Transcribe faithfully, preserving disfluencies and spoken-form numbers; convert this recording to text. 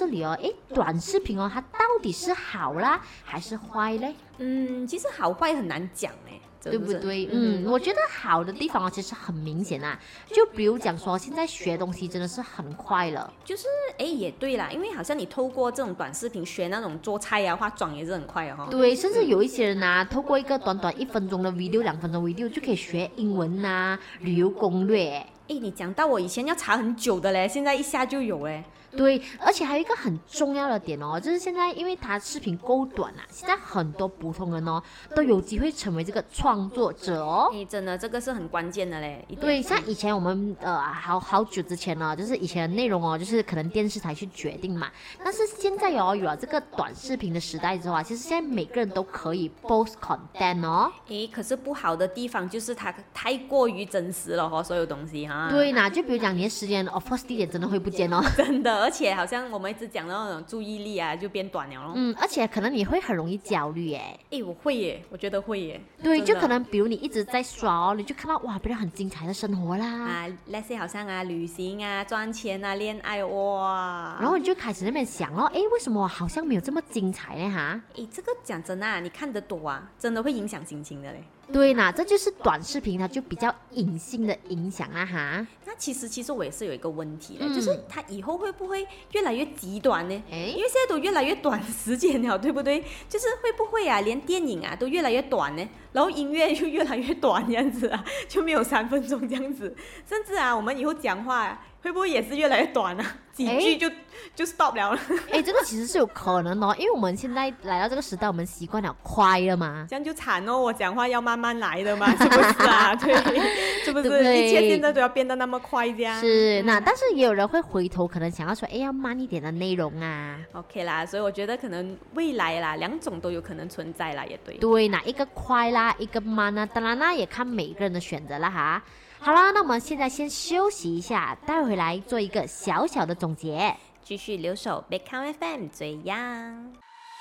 这里哦，诶，短视频哦，它到底是好啦还是坏嘞？ 嗯，其实好坏很难讲哎。 对不对？嗯，我觉得好的地方哦，其实很明显啊。就比如讲说，现在学东西真的是很快了。 就是哎，也对啦，因为好像你透过这种短视频学那种做菜啊、化妆也是很快哦。 对，甚至有一些人啊，透过一个短短一分钟的 video、两分钟 video 就可以学英文啊、旅游攻略。 哎，你讲到我以前要查很久的嘞，现在一下就有哎。 对，而且还有一个很重要的点哦，就是现在因为它视频够短啊，现在很多普通人哦都有机会成为这个创作者哦。 哎，真的这个是很关键的嘞。 对，像以前我们呃好好久之前呢，就是以前的内容哦，就是可能电视台去决定嘛。但是现在哦有了这个短视频的时代之后啊，其实现在每个人都可以 post content 哦。 哎，可是不好的地方就是它太过于真实了哦，所有东西哈。 对呐，就比如讲你的时间 of course 地点真的会不见哦。 真的。而且好像我们一直讲的那种注意力啊，就变短了咯。 嗯，而且可能你会很容易焦虑耶。 诶，我会耶，我觉得会耶。 对，就可能比如你一直在刷哦，你就看到哇别人很精彩的生活啦。 啊 ，let's say 好像啊旅行啊、赚钱啊、恋爱哇。 然后你就开始那边想哦，诶，为什么我好像没有这么精彩呢哈？ 诶，这个讲真啊，你看得多啊，真的会影响心情的嘞。 对啦，这就是短视频它就比较隐性的影响啦哈。 那其实其实我也是有一个问题嘞， 嗯就是它以后会不会越来越极端呢？ 诶， 因为现在都越来越短时间了，对不对？就是会不会啊，连电影啊都越来越短呢？然后音乐就越来越短这样子啊，就没有三分钟这样子。甚至啊，我们以后讲话、啊、会不会也是越来越短啊？几句就就 stop 了了。 哎，这个其实是有可能的哦，因为我们现在来到这个时代，我们习惯了快了嘛。 这样就惨哦，我讲话要慢慢来的嘛，是不是啊？对，是不是？ 对不对一切现在都要变得那么快这样。 是，那但是也有人会回头，可能想要说，哎，要慢一点的内容啊。 OK 啦，所以我觉得可能未来啦，两种都有可能存在啦，也对。 对，哪一个快啦，一个慢啦，当然啦，也看每个人的选择啦哈。好啦，那我们现在先休息一下，待会来做一个小小的总结。 继续留守 Backcount F M 最样。